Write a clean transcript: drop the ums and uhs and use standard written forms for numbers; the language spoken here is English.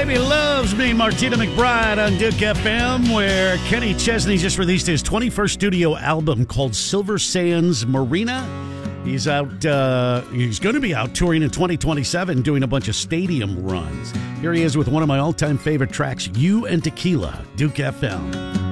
Baby Loves Me, Martina McBride on Duke FM, where Kenny Chesney just released his 21st studio album called Silver Sands Marina. He's out, he's going to be out touring in 2027, doing a bunch of stadium runs. Here he is with one of my all-time favorite tracks, You and Tequila, Duke FM.